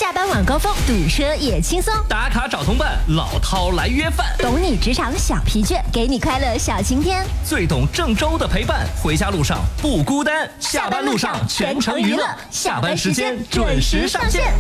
下班晚高峰堵车也轻松， 打卡找同伴，老饕来约饭， 懂你职场小疲倦，给你快乐小晴天， 最懂郑州的陪伴，回家路上不孤单，下班路上全程娱乐，下班时间准时上线。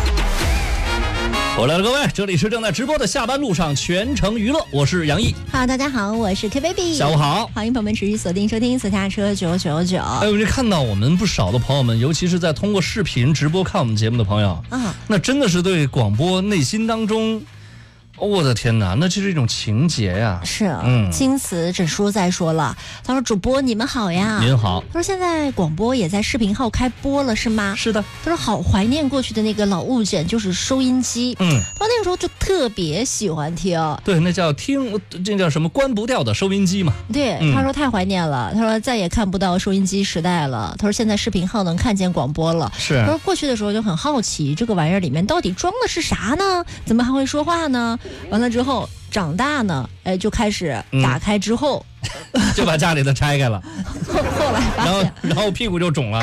我来了，各位，这里是正在直播的下班路上全程娱乐，我是杨毅。 Hello， 大家好，我是 K-Baby。 下午好， 欢迎朋友们持续锁定收听私家车999。 哎，我就看到我们不少的朋友们，尤其是在通过视频直播看我们节目的朋友，那真的是对广播内心当中。我的天哪，那就是一种情节呀！ 是，金词整书在说了，他说：“主播你们好呀。” 您好。 他说：“现在广播也在视频号开播了，是吗？” 是的。 他说：“好怀念过去的那个老物件，就是收音机。”他说那个时候就特别喜欢听。 对，那叫听，这叫什么？关不掉的收音机嘛。 对，他说太怀念了。他说再也看不到收音机时代了。他说现在视频号能看见广播了。 是。 他说过去的时候就很好奇，这个玩意儿里面到底装的是啥呢？怎么还会说话呢？完了之后长大呢，就开始打开之后， 就把家里的拆开了， 后来发现， 然后屁股就肿了，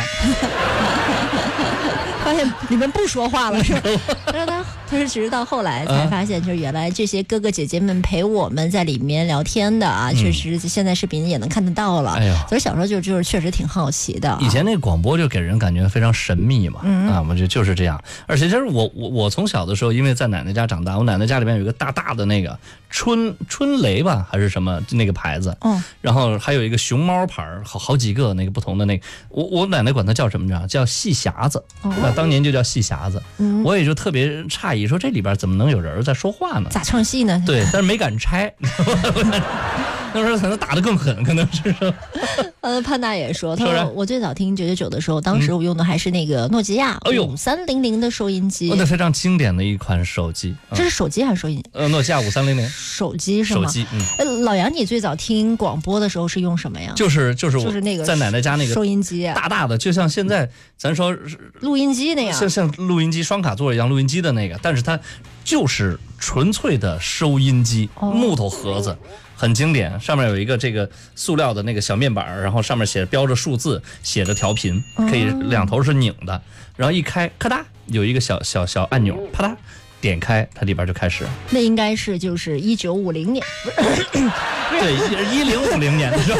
发现里面不说话了，是吧？他是直到后来才发现，就是原来这些哥哥姐姐们陪我们在里面聊天的啊，确实现在视频也能看得到了。所以小时候就是确实挺好奇的。 以前那广播就给人感觉非常神秘嘛，我觉得就是这样。而且就是我从小的时候，因为在奶奶家长大，我奶奶家里面有一个大大的那个春雷吧，还是什么那个牌子，然后还有一个熊猫牌，好几个那个不同的那个，我奶奶管它叫什么呢？叫细匣子，当年就叫细匣子。我也就特别诧异，说这里边怎么能有人在说话呢？ 咋唱戏呢？ 对，但是没敢拆。那时候可能打得更狠，可能是说。 潘大也说，他说我最早听999的时候，当时我用的还是那个诺基亚5300的收音机， 那非常经典的一款手机。 这是手机还是收音机？ 诺基亚5300。 手机是吗？ 手机。 老杨，你最早听广播的时候是用什么呀？ 就是那个在奶奶家那个收音机， 大大的，就像现在咱说录音机那样， 像录音机双卡座一样录音机的那个，但是它就是纯粹的收音机，木头盒子。很经典，上面有一个这个塑料的那个小面板，然后上面标着数字，写着调频，可以两头是拧的，然后一开，咔嗒，有一个小按钮，啪嗒，点开，它里边就开始。 那应该是就是1950年， 对，1050年的时候。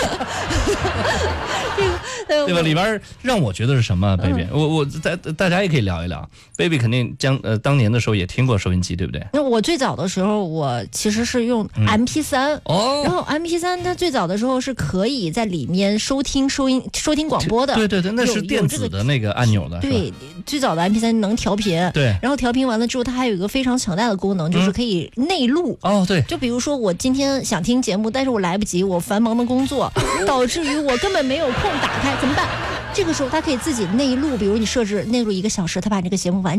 对吧？里边让我觉得是什么 ，baby？大家也可以聊一聊。baby 肯定当年的时候也听过收音机，对不对？ 那我最早的时候，我其实是用 MP3，然后 MP3 它最早的时候是可以在里面收听广播的。 对，那是电子的那个按钮的。 对，最早的 MP3 能调频。 对， 然后调频完了之后，它还有一个非常强大的功能，就是可以内录。 对。 就比如说我今天想听节目，但是我来不及，我繁忙的工作，导致于我根本没有空打开。怎么办？这个时候它可以自己内录，比如你设置内录1个小时，它把这个节目完